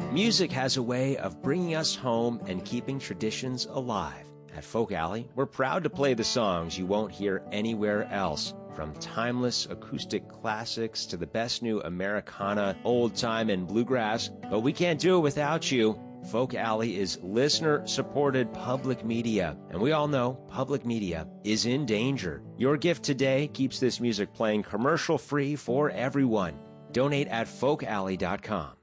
Music has a way of bringing us home and keeping traditions alive. At Folk Alley, we're proud to play the songs you won't hear anywhere else, from timeless acoustic classics to the best new Americana, old-time, and bluegrass. But we can't do it without you. Folk Alley is listener-supported public media, and we all know public media is in danger. Your gift today keeps this music playing commercial-free for everyone. Donate at folkalley.com.